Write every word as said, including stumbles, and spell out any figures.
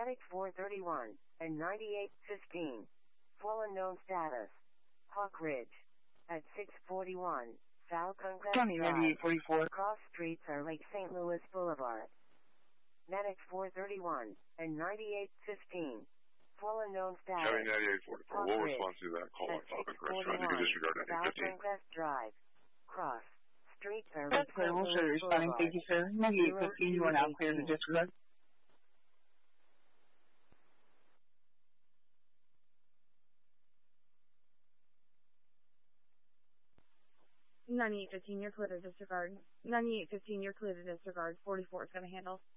Medic four thirty-one and ninety-eight fifteen. Full unknown status. Hawk Ridge. At six forty-one. South Conquest County ninety-eight forty-four. Cross streets are Lake Saint Louis Boulevard. Medic four thirty-one and ninety-eight fifteen. Full unknown status. County ninety-eight forty-four. We'll respond to that call on Falcon Crest Drive. You can disregard ninety-eight fifteen. South Conquest Drive. Cross streets are That's Lake clear. Saint We'll Louis show you responding. Boulevard. Thank you, sir. ninety-eight fifteen, you are now clear to disregard. ninety-eight fifteen, you're clear to disregard. ninety-eight fifteen, you're clear to disregard. forty-four is going to handle.